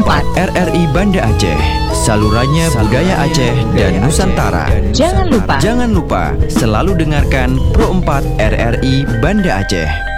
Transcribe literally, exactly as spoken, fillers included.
empat R R I Banda Aceh, salurannya budaya Aceh dan Nusantara. Jangan lupa Jangan lupa selalu dengarkan Pro empat R R I Banda Aceh.